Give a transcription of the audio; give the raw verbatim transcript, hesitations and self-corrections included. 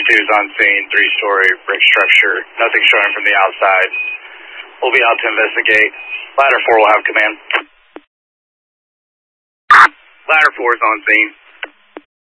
two is on scene, three-story brick structure. Nothing showing from the outside. We'll be out to investigate. Ladder four will have command. Ladder four is on scene.